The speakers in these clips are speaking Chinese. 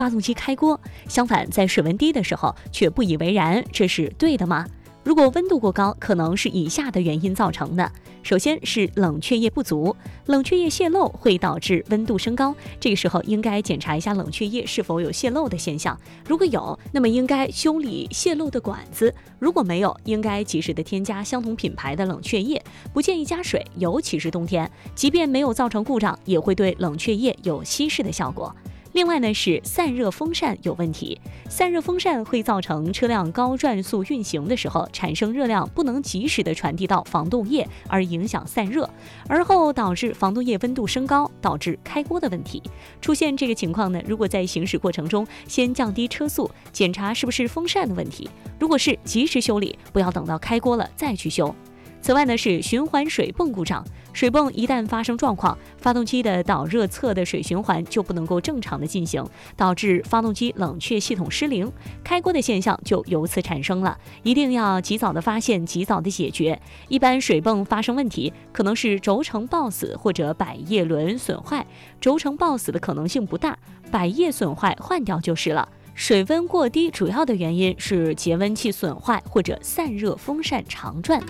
发动机开锅，相反在水温低的时候却不以为然，这是对的吗？如果温度过高，可能是以下的原因造成的。首先是冷却液不足，冷却液泄漏会导致温度升高，这个时候应该检查一下冷却液是否有泄漏的现象，如果有，那么应该修理泄漏的管子，如果没有，应该及时的添加相同品牌的冷却液，不建议加水，尤其是冬天，即便没有造成故障，也会对冷却液有稀释的效果。另外呢是散热风扇有问题，散热风扇会造成车辆高转速运行的时候产生热量不能及时的传递到防冻液，而影响散热，而后导致防冻液温度升高，导致开锅的问题。出现这个情况呢，如果在行驶过程中先降低车速，检查是不是风扇的问题，如果是及时修理，不要等到开锅了再去修。此外呢是循环水泵故障，水泵一旦发生状况，发动机的导热侧的水循环就不能够正常的进行，导致发动机冷却系统失灵，开锅的现象就由此产生了，一定要及早的发现，及早的解决。一般水泵发生问题，可能是轴承抱死或者百叶轮损坏，轴承抱死的可能性不大，百叶损坏换掉就是了。水温过低主要的原因是节温器损坏或者散热风扇长转。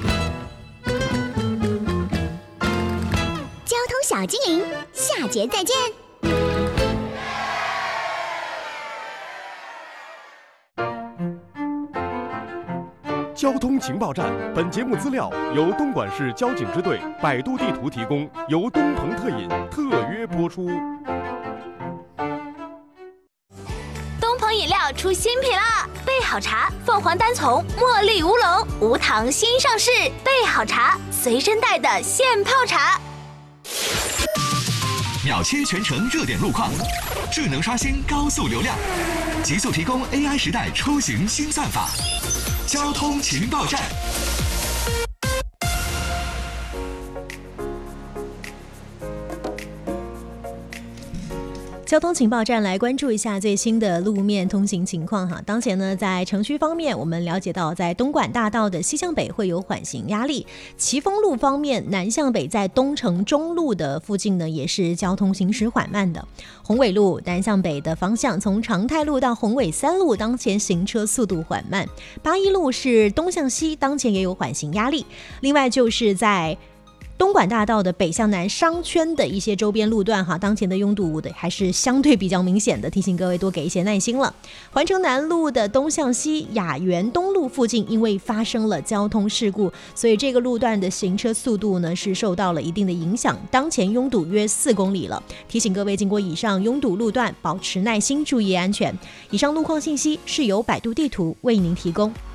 交通小精灵，下节再见。 交通情报站，本节目资料由东莞市交警支队百度地图提供，由东鹏特饮特约播出。 东鹏饮料出新品啦！备好茶，凤凰单丛、茉莉乌龙、无糖新上市。备好茶，随身带的现泡茶。 秒切全程热点路况，智能刷新高速流量，极速提供 AI 时代出行新算法。交通情报站。 交通情报站来关注一下最新的路面通行情况哈。当前呢，在城区方面，我们了解到，在东莞大道的西向北会有缓行压力；奇峰路方面，南向北在东城中路的附近呢，也是交通行驶缓慢的。宏伟路南向北的方向，从长泰路到宏伟3路，当前行车速度缓慢。八一路是东向西，当前也有缓行压力。另外就是在东莞大道的北向南商圈的一些周边路段哈，当前的拥堵的还是相对比较明显的，提醒各位多给一些耐心了。环城南路的东向西雅园东路附近，因为发生了交通事故，所以这个路段的行车速度呢是受到了一定的影响，当前拥堵约4公里了。提醒各位经过以上拥堵路段，保持耐心，注意安全。以上路况信息是由百度地图为您提供。